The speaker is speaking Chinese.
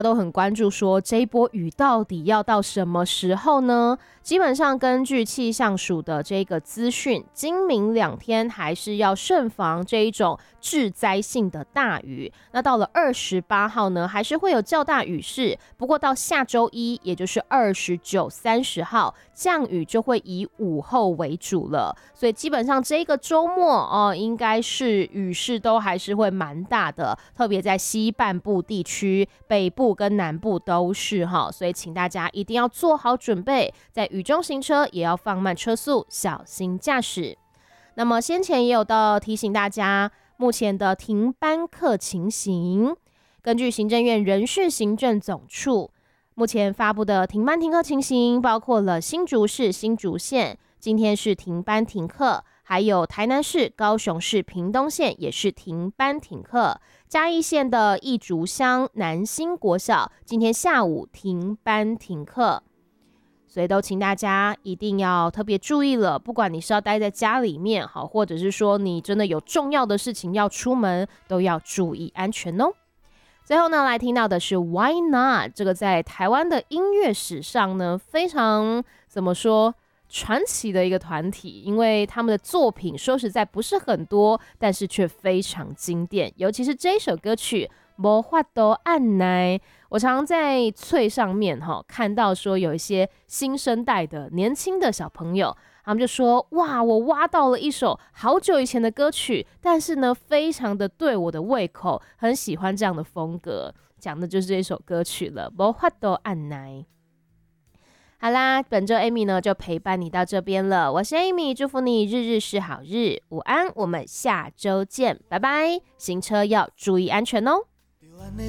都很关注说这一波雨到底要到什么时候呢？基本上根据气象署的这个资讯，今明2天还是要慎防这一种致灾性的大雨。那到了28号呢，还是会有较大雨势，不过到下周一，也就是29、30号，降雨就会以午后为主了。所以基本上这个周末应该是雨势都还是会蛮大的，特别在西半部地区、北部跟南部都是哈，所以请大家一定要做好准备，在雨中行车也要放慢车速，小心驾驶。那么先前也有的提醒大家，目前的停班课情形，根据行政院人事行政总处目前发布的停班停课情形，包括了新竹市、新竹县今天是停班停课，还有台南市、高雄市、屏东县也是停班停课，嘉义县的义竹乡南新国小今天下午停班停课。所以都请大家一定要特别注意了，不管你是要待在家里面好，或者是说你真的有重要的事情要出门，都要注意安全哦。最后呢，来听到的是 Why Not 这个在台湾的音乐史上呢非常怎么说传奇的一个团体，因为他们的作品说实在不是很多，但是却非常经典，尤其是这一首歌曲没法度按捺。我常常在脆上面看到说有一些新生代的年轻的小朋友，他们就说哇，我挖到了一首好久以前的歌曲，但是呢非常的对我的胃口，很喜欢这样的风格，讲的就是这首歌曲了，没法度按捺。好啦，本周 Amy 呢就陪伴你到这边了，我是 Amy， 祝福你日日是好日，午安，我们下周见，拜拜，行车要注意安全哦。